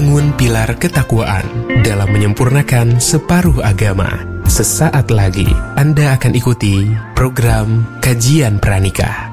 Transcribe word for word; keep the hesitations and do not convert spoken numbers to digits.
membangun pilar ketakwaan dalam menyempurnakan separuh agama. Sesaat lagi Anda akan ikuti program Kajian Pranikah.